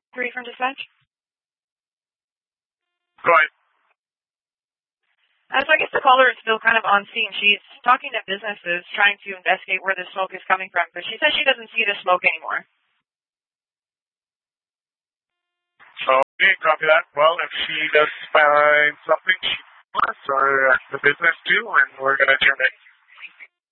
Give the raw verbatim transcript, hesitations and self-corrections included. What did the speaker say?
Three from dispatch. Go ahead. Uh, so I guess the caller is still kind of on scene. She's talking to businesses, trying to investigate where the smoke is coming from, but she says she doesn't see the smoke anymore. Okay, copy that. Well, if she does find something, she wants, or the business too, and we're going to terminate.